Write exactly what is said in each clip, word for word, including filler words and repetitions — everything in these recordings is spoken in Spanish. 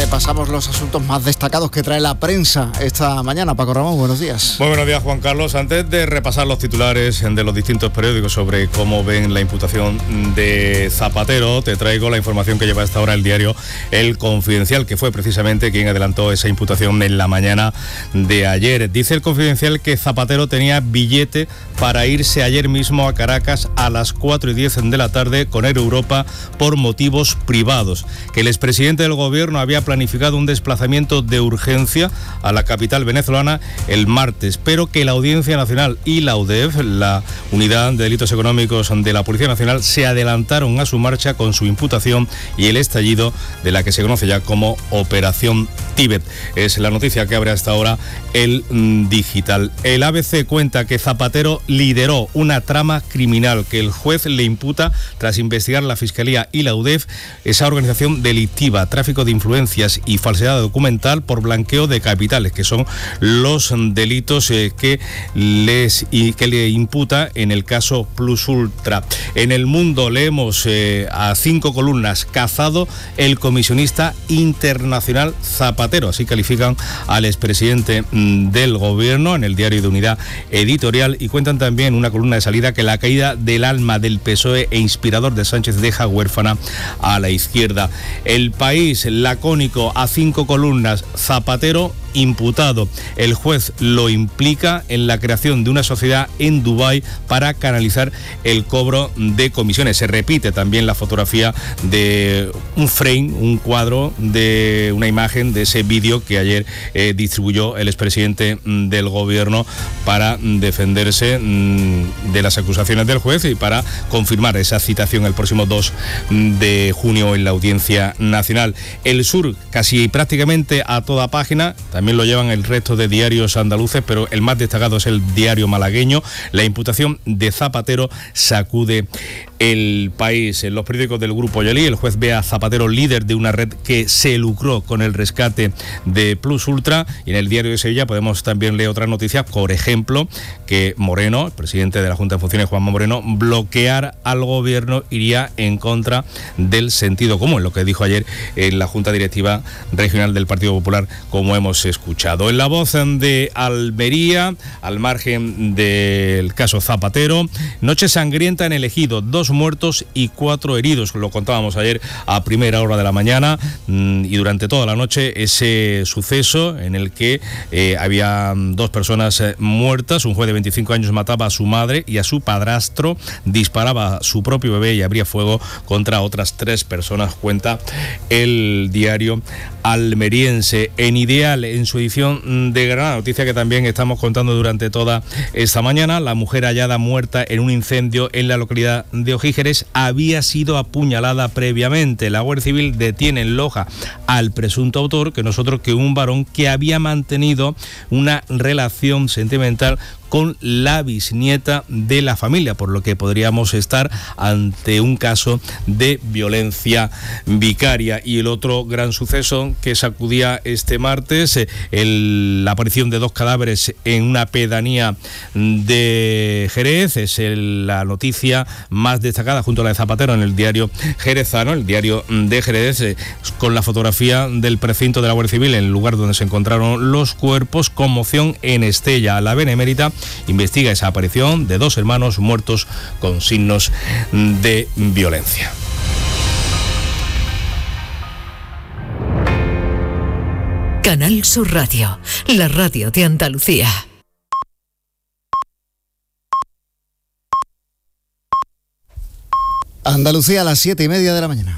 Repasamos los asuntos más destacados que trae la prensa esta mañana. Paco Ramón, buenos días. Muy buenos días, Juan Carlos. Antes de repasar los titulares de los distintos periódicos sobre cómo ven la imputación de Zapatero, te traigo la información que lleva hasta ahora el diario El Confidencial, que fue precisamente quien adelantó esa imputación en la mañana de ayer. Dice El Confidencial que Zapatero tenía billete para irse ayer mismo a Caracas a las cuatro y diez de la tarde con Air Europa por motivos privados, que el expresidente del gobierno había planificado un desplazamiento de urgencia a la capital venezolana el martes, pero que la Audiencia Nacional y la U D E F, la Unidad de Delitos Económicos de la Policía Nacional, se adelantaron a su marcha con su imputación y el estallido de la que se conoce ya como Operación Tíbet. Es la noticia que abre hasta ahora el mm, Digital. El A B C cuenta que Zapatero lideró una trama criminal que el juez le imputa tras investigar la Fiscalía y la U D E F esa organización delictiva, tráfico de influencias y falsedad documental por blanqueo de capitales, que son los delitos eh, que les y que le imputa en el caso Plus Ultra. En El Mundo leemos eh, a cinco columnas: cazado el comisionista internacional Zapatero, así califican al expresidente mm, del gobierno en el diario de Unidad Editorial, y cuentan también una columna de salida que la caída del alma del P S O E e inspirador de Sánchez deja huérfana a la izquierda. El País, lacónico, a cinco columnas: Zapatero imputado. El juez lo implica en la creación de una sociedad en Dubái para canalizar el cobro de comisiones. Se repite también la fotografía de un frame, un cuadro de una imagen de ese vídeo que ayer eh, distribuyó el expresidente mm, del gobierno para mm, defenderse mm, de las acusaciones del juez y para confirmar esa citación el próximo dos de junio en la Audiencia Nacional. El Sur, casi prácticamente a toda página, también También lo llevan el resto de diarios andaluces, pero el más destacado es el diario malagueño. La imputación de Zapatero sacude El País. En los periódicos del Grupo Yalí, el juez ve a Zapatero líder de una red que se lucró con el rescate de Plus Ultra. Y en el diario de Sevilla podemos también leer otras noticias, por ejemplo, que Moreno, el presidente de la Junta de Funciones, Juanma Moreno, bloquear al gobierno iría en contra del sentido común, lo que dijo ayer en la Junta Directiva Regional del Partido Popular, como hemos escuchado. En La Voz de Almería, al margen del caso Zapatero, noche sangrienta en el Ejido, dos muertos y cuatro heridos. Lo contábamos ayer a primera hora de la mañana mmm, y durante toda la noche ese suceso en el que eh, había dos personas eh, muertas. Un juez de veinticinco años mataba a su madre y a su padrastro, disparaba a su propio bebé y abría fuego contra otras tres personas, cuenta el diario almeriense. En Ideal, en su edición de Granada, noticia que también estamos contando durante toda esta mañana, la mujer hallada muerta en un incendio en la localidad de Ojígeres había sido apuñalada previamente. La Guardia Civil detiene en Loja al presunto autor, que nosotros que un varón que había mantenido una relación sentimental con la bisnieta de la familia, por lo que podríamos estar ante un caso de violencia vicaria. Y el otro gran suceso que sacudía este martes, eh, el, la aparición de dos cadáveres en una pedanía de Jerez, es el, la noticia más destacada junto a la de Zapatero en el diario jerezano, el diario de Jerez, eh, con la fotografía del precinto de la Guardia Civil en el lugar donde se encontraron los cuerpos. Conmoción en Estella. La Benemérita investiga esa aparición de dos hermanos muertos con signos de violencia. Canal Sur Radio, la radio de Andalucía. Andalucía a las siete y media de la mañana.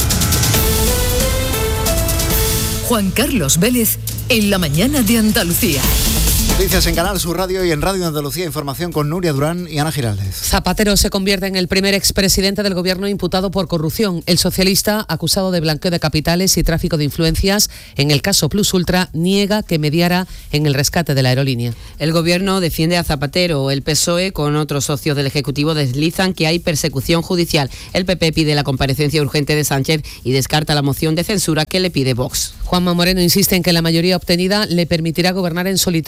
Juan Carlos Vélez en la mañana de Andalucía. Noticias en Canal Sur Radio y en Radio Andalucía. Información con Nuria Durán y Ana Giraldez. Zapatero se convierte en el primer expresidente del gobierno imputado por corrupción. El socialista, acusado de blanqueo de capitales y tráfico de influencias en el caso Plus Ultra, niega que mediara en el rescate de la aerolínea. El gobierno defiende a Zapatero. El P S O E con otros socios del Ejecutivo deslizan que hay persecución judicial. El P P pide la comparecencia urgente de Sánchez y descarta la moción de censura que le pide Vox. Juanma Moreno insiste en que la mayoría obtenida le permitirá gobernar en solitario en Andalucía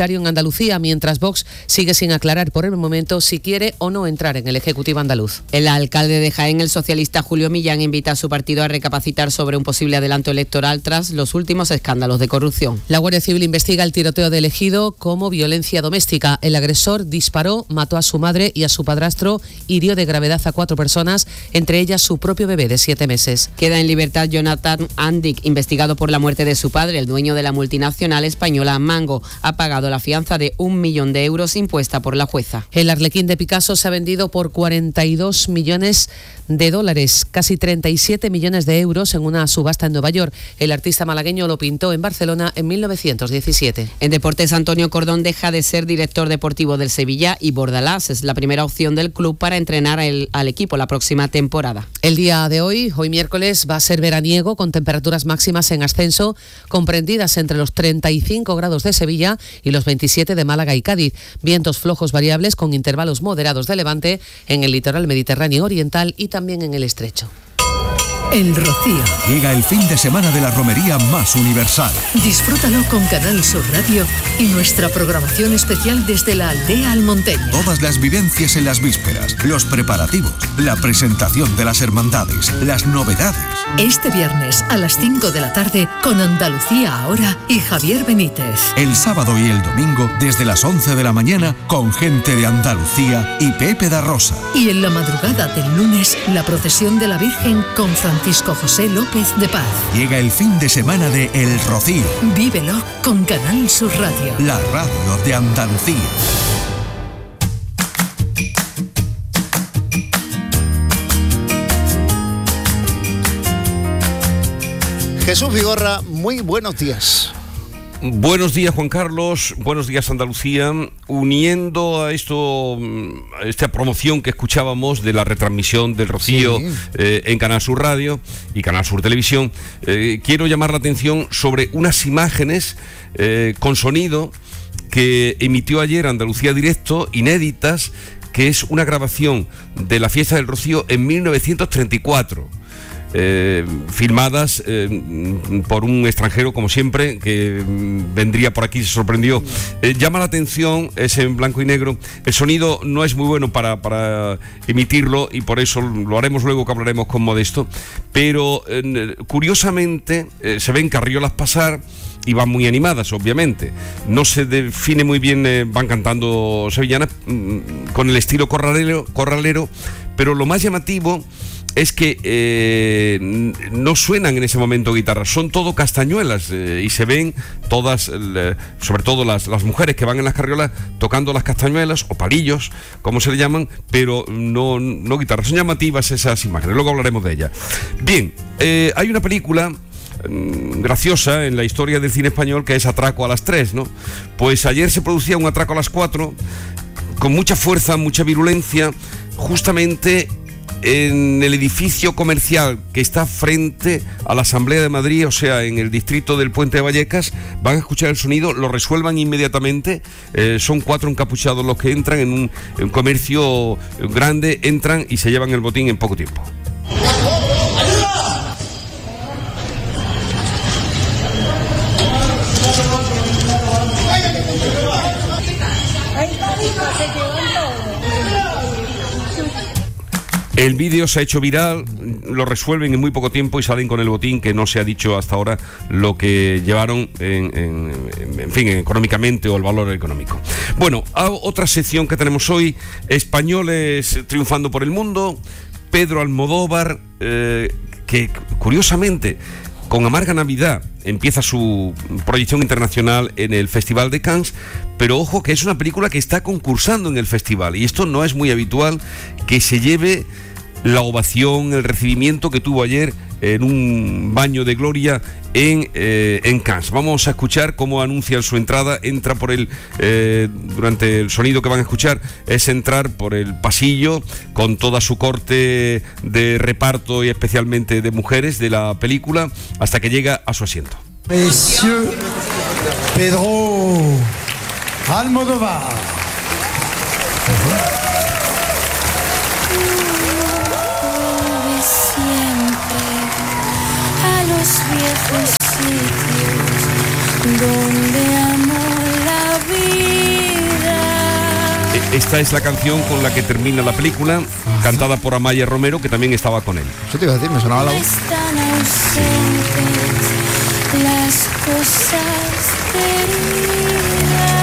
Andalucía, mientras Vox sigue sin aclarar por el momento si quiere o no entrar en el Ejecutivo andaluz. El alcalde de Jaén, el socialista Julio Millán, invita a su partido a recapacitar sobre un posible adelanto electoral tras los últimos escándalos de corrupción. La Guardia Civil investiga el tiroteo de Ejido como violencia doméstica. El agresor disparó, mató a su madre y a su padrastro, hirió de gravedad a cuatro personas, entre ellas su propio bebé de siete meses. Queda en libertad Jonathan Andic, investigado por la muerte de su padre. El dueño de la multinacional española Mango ha pagado la fianza de un millón de euros impuesta por la jueza. El Arlequín de Picasso se ha vendido por cuarenta y dos millones de dólares, casi treinta y siete millones de euros en una subasta en Nueva York. El artista malagueño lo pintó en Barcelona en mil novecientos diecisiete. En deportes, Antonio Cordón deja de ser director deportivo del Sevilla y Bordalás es la primera opción del club para entrenar el, al equipo la próxima temporada. El día de hoy, hoy miércoles, va a ser veraniego con temperaturas máximas en ascenso comprendidas entre los treinta y cinco grados de Sevilla y los veintisiete de Málaga y Cádiz. Vientos flojos variables con intervalos moderados de levante en el litoral mediterráneo oriental y también en el estrecho. El Rocío. Llega el fin de semana de la romería más universal. Disfrútalo con Canal Sur Radio y nuestra programación especial desde la aldea almonteña. Todas las vivencias en las vísperas, los preparativos, la presentación de las hermandades, las novedades. Este viernes a las cinco de la tarde con Andalucía Ahora y Javier Benítez. El sábado y el domingo desde las once de la mañana con gente de Andalucía y Pepe da Rosa. Y en la madrugada del lunes, la procesión de la Virgen con Francisco Francisco José López de Paz. Llega el fin de semana de El Rocío. Vívelo con Canal Sur Radio. La radio de Andalucía. Jesús Vigorra, muy buenos días. Buenos días, Juan Carlos, buenos días, Andalucía. Uniendo a esto, a esta promoción que escuchábamos de la retransmisión del Rocío sí. eh, en Canal Sur Radio y Canal Sur Televisión, eh, quiero llamar la atención sobre unas imágenes eh, con sonido que emitió ayer Andalucía Directo, inéditas, que es una grabación de la fiesta del Rocío en mil novecientos treinta y cuatro. Eh, filmadas eh, por un extranjero, como siempre, que vendría por aquí, se sorprendió. Eh, llama la atención, es en blanco y negro. El sonido no es muy bueno para, para emitirlo y por eso lo haremos luego que hablaremos con Modesto. Pero eh, curiosamente eh, se ven carriolas pasar y van muy animadas, obviamente. No se define muy bien, eh, van cantando sevillanas mm, con el estilo corralero, corralero, pero lo más llamativo es que eh, no suenan en ese momento guitarras, son todo castañuelas eh, y se ven todas, eh, sobre todo las, las mujeres que van en las carriolas tocando las castañuelas o palillos, como se le llaman, pero no, no guitarras. Son llamativas esas imágenes, luego hablaremos de ellas. Bien, eh, hay una película mm, graciosa en la historia del cine español que es Atraco a las tres, ¿no? Pues ayer se producía un atraco a las cuatro con mucha fuerza, mucha virulencia, justamente en el edificio comercial que está frente a la Asamblea de Madrid, o sea, en el distrito del Puente de Vallecas. Van a escuchar el sonido, lo resuelvan inmediatamente. Eh, son cuatro encapuchados los que entran en un, en un comercio grande, entran y se llevan el botín en poco tiempo. El vídeo se ha hecho viral, lo resuelven en muy poco tiempo y salen con el botín, que no se ha dicho hasta ahora lo que llevaron en, en, en fin, económicamente o el valor económico. Bueno, a otra sección que tenemos hoy, españoles triunfando por el mundo. Pedro Almodóvar, eh, que curiosamente con Amarga Navidad empieza su proyección internacional en el Festival de Cannes, pero ojo que es una película que está concursando en el festival y esto no es muy habitual que se lleve la ovación, el recibimiento que tuvo ayer en un baño de gloria en, eh, en Cannes. Vamos a escuchar cómo anuncian su entrada. Entra por el, eh, durante el sonido que van a escuchar, es entrar por el pasillo con toda su corte de reparto y especialmente de mujeres de la película, hasta que llega a su asiento. Monsieur Pedro Almodóvar. Viejos sitios donde amo la vida. esta es la canción con la que termina la película, ajá, cantada por Amaya Romero, que también estaba con él. Eso te iba a decir, me sonaba la voz. Están ausentes las cosas queridas.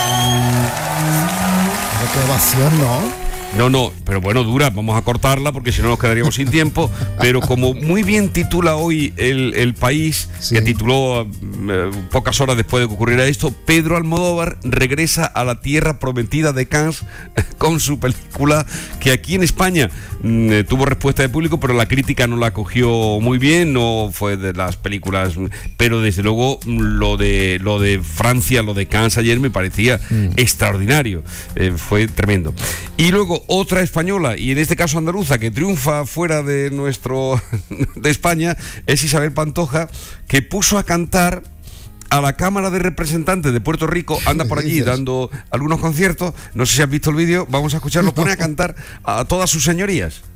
Qué ovación, ¿no? No, no, pero bueno, dura, vamos a cortarla porque si no nos quedaríamos sin tiempo, pero como muy bien titula hoy el, el País, sí, que tituló eh, pocas horas después de que ocurriera esto, Pedro Almodóvar regresa a la tierra prometida de Cannes con su película, que aquí en España eh, tuvo respuesta de público, pero la crítica no la cogió muy bien, no fue de las películas, pero desde luego lo de, lo de Francia, lo de Cannes ayer me parecía mm. extraordinario, eh, fue tremendo. Y luego otra española, y en este caso andaluza, que triunfa fuera de nuestro de España, es Isabel Pantoja, que puso a cantar a la Cámara de Representantes de Puerto Rico, anda por allí dando algunos conciertos, no sé si has visto el vídeo, vamos a escucharlo, pone a cantar a todas sus señorías.